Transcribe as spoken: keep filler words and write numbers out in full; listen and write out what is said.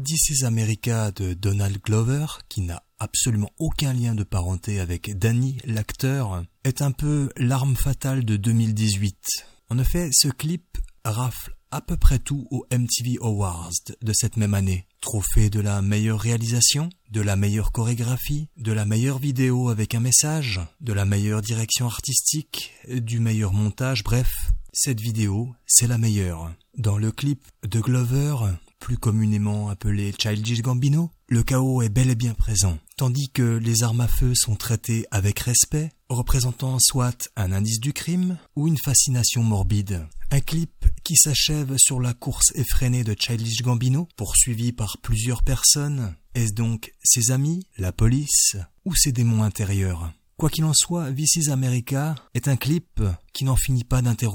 This is America de Donald Glover, qui n'a absolument aucun lien de parenté avec Danny, l'acteur, est un peu l'arme fatale de deux mille dix-huit. En effet, ce clip rafle à peu près tout aux M T V Awards de cette même année. Trophée de la meilleure réalisation, de la meilleure chorégraphie, de la meilleure vidéo avec un message, de la meilleure direction artistique, du meilleur montage, bref, cette vidéo, c'est la meilleure. Dans le clip de Glover, plus communément appelé Childish Gambino, le chaos est bel et bien présent, tandis que les armes à feu sont traitées avec respect, représentant soit un indice du crime ou une fascination morbide. Un clip qui s'achève sur la course effrénée de Childish Gambino, poursuivi par plusieurs personnes. Est-ce donc ses amis, la police ou ses démons intérieurs ? Quoi qu'il en soit, This is America est un clip qui n'en finit pas d'interroger.